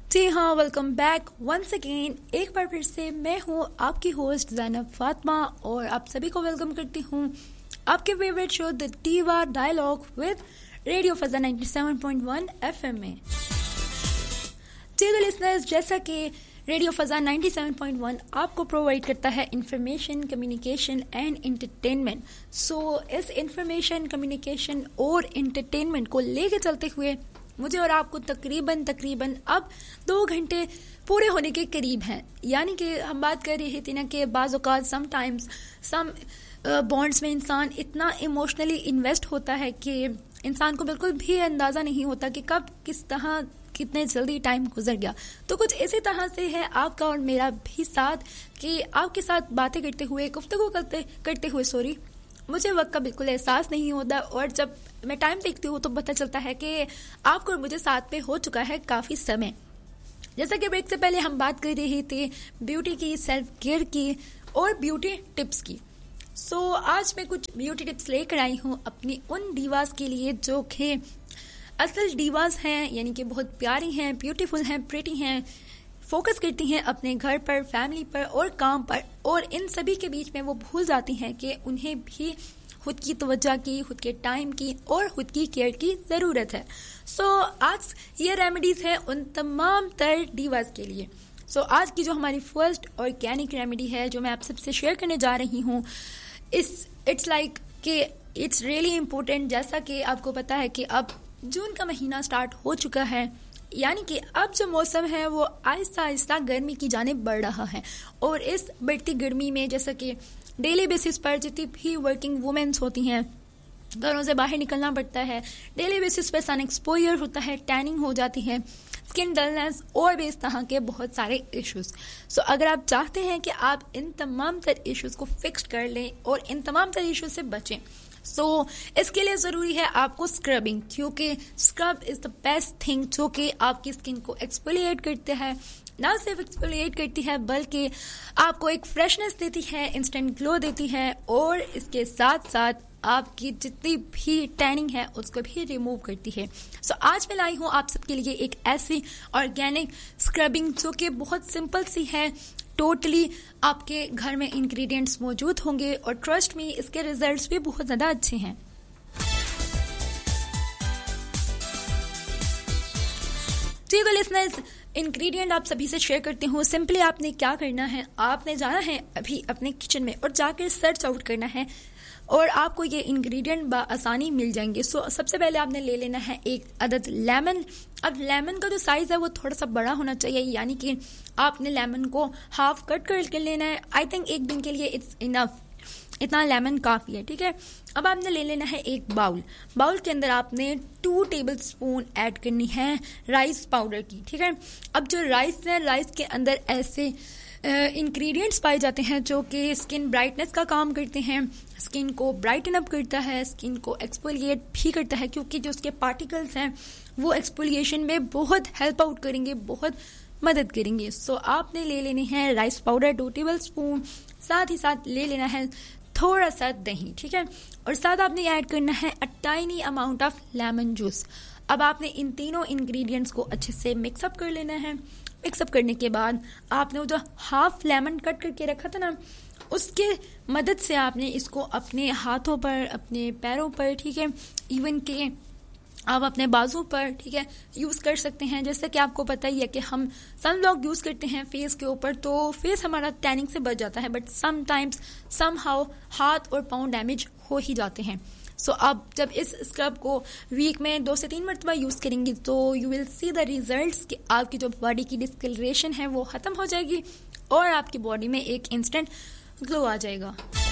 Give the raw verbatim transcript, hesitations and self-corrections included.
जी हाँ, welcome back once again. एक बार फिर से मैं हूँ आपकी होस्ट ज़ैनब फातिमा और आप सभी को वेलकम करती हूँ आपके favourite show the टीवा dialogue with radio फजा ninety seven point one FM में। जी तो लिसनर्स, जैसा कि radio फजा ninety seven point one आपको प्रोवाइड करता है इंफॉर्मेशन, कम्युनिकेशन एंड एंटरटेनमेंट। सो इस इंफॉर्मेशन, कम्युनिकेशन और एंटरटेनमेंट को लेके चलते हुए मुझे और आपको तकरीबन तकरीबन अब दो घंटे पूरे होने के करीब हैं। यानी कि हम बात कर रहे थे ना कि बाज़ औक़ात समटाइम्स सम बॉन्ड्स में इंसान इतना इमोशनली इन्वेस्ट होता है कि इंसान को बिल्कुल भी अंदाज़ा नहीं होता कि कब किस तरह कितने जल्दी टाइम गुजर गया। तो कुछ इसी तरह से है आपका और मेरा भी साथ कि आपके साथ बातें करते हुए, गुफ्तगू करते करते हुए सॉरी मुझे वक्त का बिल्कुल एहसास नहीं होता और जब मैं टाइम देखती हूँ तो पता चलता है कि आपको और मुझे साथ पे हो चुका है काफ़ी समय। जैसा कि ब्रेक से पहले हम बात कर रहे थे ब्यूटी की, सेल्फ केयर की और ब्यूटी टिप्स की। सो so, आज मैं कुछ ब्यूटी टिप्स लेकर आई हूँ अपनी उन डीवास के लिए जो कि असल डीवास हैं, यानी कि बहुत प्यारी हैं, ब्यूटीफुल हैं, प्रिटी हैं, फोकस करती हैं अपने घर पर, फैमिली पर और काम पर, और इन सभी के बीच में वो भूल जाती हैं कि उन्हें भी खुद की तवज्जो की, खुद के टाइम की और खुद की केयर की ज़रूरत है। सो so, आज ये रेमेडीज़ है उन तमाम तर डीवास के लिए। सो so, आज की जो हमारी फर्स्ट ऑर्गेनिक रेमेडी है जो मैं आप सबसे शेयर करने जा रही हूँ, इस इट्स लाइक कि इट्स रियली इम्पोर्टेंट। जैसा कि आपको पता है कि अब जून का महीना स्टार्ट हो चुका है, यानी कि अब जो मौसम है वो आहिस्ता आहिस्ता गर्मी की जानिब बढ़ रहा है। और इस बढ़ती गर्मी में जैसा कि डेली बेसिस पर जितनी भी वर्किंग वुमेन्स होती हैं, घरों से बाहर निकलना पड़ता है, डेली बेसिस पर सन एक्सपोजर होता है, टैनिंग हो जाती है, स्किन डलनेस और भी इस तरह के बहुत सारे इश्यूज। सो अगर आप चाहते हैं कि आप इन तमाम तर इश्यूज को फिक्स कर लें और इन तमाम तर इश्यूज से बचें, सो so, इसके लिए ज़रूरी है आपको स्क्रबिंग, क्योंकि scrub is the best thing जो कि आपकी स्किन को एक्सफोलिएट करते हैं। ना सिर्फ एक्सफोलिएट करती है बल्कि आपको एक फ्रेशनेस देती है, इंस्टेंट ग्लो देती है और इसके साथ साथ आपकी जितनी भी टैनिंग है उसको भी रिमूव करती है। सो so, आज मैं लाई हूँ आप सबके लिए एक ऐसी ऑर्गेनिक स्क्रबिंग जो कि बहुत सिंपल सी है। टोटली आपके घर में इंग्रेडिएंट्स मौजूद होंगे और ट्रस्ट में इसके रिजल्ट्स भी बहुत ज़्यादा अच्छे हैं। जी तो लिसनर्स, इंग्रेडिएंट आप सभी से शेयर करती हूँ। सिंपली आपने क्या करना है, आपने जाना है अभी अपने किचन में और जाकर सर्च आउट करना है और आपको ये इंग्रेडिएंट बआसानी मिल जाएंगे। सो so, सबसे पहले आपने ले लेना है एक अदद लेमन। अब लेमन का जो साइज है वो थोड़ा सा बड़ा होना चाहिए, यानी कि आपने लेमन को हाफ कट करके लेना है। आई थिंक एक दिन के लिए इट्स इनफ, इतना लेमन काफ़ी है, ठीक है। अब आपने ले लेना है एक बाउल। बाउल के अंदर आपने टू टेबल स्पून ऐड करनी है राइस पाउडर की, ठीक है। अब जो राइस है, राइस के अंदर ऐसे इंग्रेडिएंट्स पाए जाते हैं जो कि स्किन ब्राइटनेस का काम करते हैं, स्किन को ब्राइटन अप करता है, स्किन को एक्सफोलिएट भी करता है, क्योंकि जो उसके पार्टिकल्स हैं वो एक्सफोलिएशन में बहुत हेल्प आउट करेंगे, बहुत मदद करेंगे। सो so, आपने ले लेनी है rice powder to table spoon, साथ ही साथ ले लेना है थोड़ा सा दही, ठीक है, और साथ आपने ऐड करना है a tiny amount of lemon juice. अब आपने इन तीनों इंग्रेडिएंट्स को अच्छे से मिक्सअप कर लेना है। मिक्सअप करने के बाद आपने वो जो हाफ लेमन कट करके रखा था ना, उसके मदद से आपने इसको अपने हाथों पर, अपने पैरों पर, ठीक है, इवन के आप अपने बाजू पर, ठीक है, यूज़ कर सकते हैं। जैसे कि आपको पता ही है कि हम सनब्लॉक यूज़ करते हैं फेस के ऊपर तो फेस हमारा टैनिंग से बच जाता है, बट समटाइम्स समहाउ हाथ और पाँव डैमेज हो ही जाते हैं। सो so, अब जब इस स्क्रब को वीक में दो से तीन मरतबा यूज़ करेंगी तो you will see the results कि आपकी जो बॉडी की डिस्कलरेशन है वो ख़त्म हो जाएगी और आपकी बॉडी में एक इंस्टेंट ग्लो आ जाएगा।